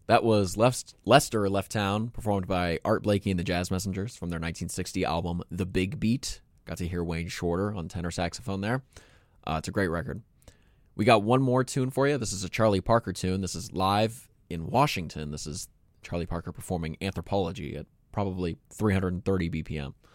That was Lester Left Town, performed by Art Blakey and the Jazz Messengers from their 1960 album The Big Beat. Got to hear Wayne Shorter on tenor saxophone there. It's a great record. We got one more tune for you. This is a Charlie Parker tune. This is live in Washington. This is Charlie Parker performing Anthropology at probably 330 BPM.